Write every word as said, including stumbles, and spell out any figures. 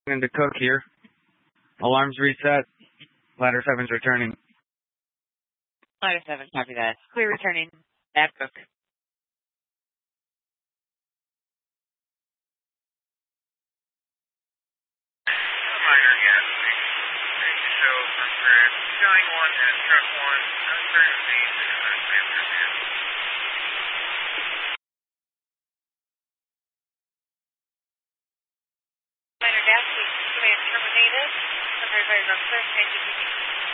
into Cook here. Alarms reset. Ladder seven's returning. Ladder seven, copy that. Clear returning at Cook. Minor gas station. Ready to show first grid. Showing one at truck one. Not certain of these and I'm answer here. Minor gas station command terminated. Everybody's on clear. Thank you.